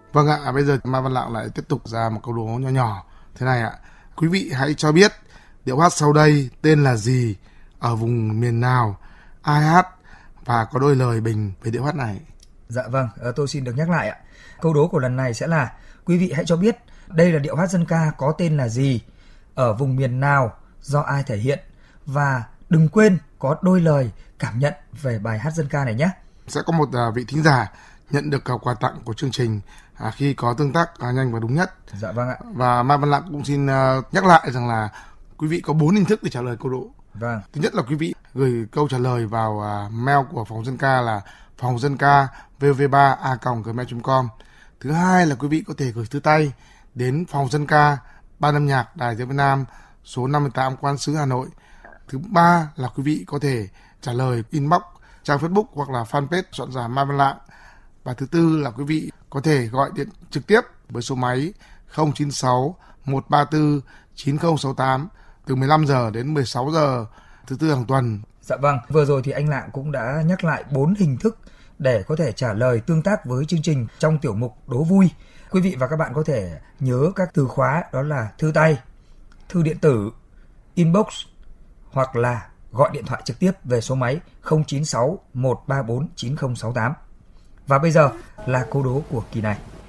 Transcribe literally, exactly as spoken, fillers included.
Vâng ạ, bây giờ Mai Văn Lạng lại tiếp tục ra một câu đố nhỏ nhỏ thế này ạ. Quý vị hãy cho biết điệu hát sau đây tên là gì, ở vùng miền nào, ai hát và có đôi lời bình về điệu hát này. Dạ vâng, tôi xin được nhắc lại ạ. Câu đố của lần này sẽ là quý vị hãy cho biết đây là điệu hát dân ca có tên là gì, ở vùng miền nào, do ai thể hiện, và đừng quên có đôi lời cảm nhận về bài hát dân ca này nhé. Sẽ có một vị thính giả nhận được quà tặng của chương trình à, khi có tương tác à, nhanh và đúng nhất. Dạ vâng ạ. Và Mai Văn Lạng cũng xin uh, nhắc lại rằng là quý vị có bốn hình thức để trả lời câu đố. Vâng. Thứ nhất là quý vị gửi câu trả lời vào uh, mail của phòng dân ca là phòng dân ca vv ba a còng gmail chấm com. Thứ hai là quý vị có thể gửi thư tay đến phòng dân ca Ban âm nhạc Đài Tiếng Việt Nam, số năm mươi tám Quan Sứ Hà Nội. Thứ ba là quý vị có thể trả lời inbox trang Facebook hoặc là fanpage soạn giả Mai Văn Lạng. Và thứ tư là quý vị có thể gọi điện trực tiếp với số máy không chín sáu một ba tư chín không sáu tám từ mười lăm giờ đến mười sáu giờ thứ tư hàng tuần. Dạ vâng, vừa rồi thì anh Lạng cũng đã nhắc lại bốn hình thức để có thể trả lời tương tác với chương trình trong tiểu mục đố vui. Quý vị và các bạn có thể nhớ các từ khóa đó là thư tay, thư điện tử, inbox hoặc là gọi điện thoại trực tiếp về số máy không chín sáu một ba bốn chín không sáu tám. Và bây giờ là câu đố của kỳ này.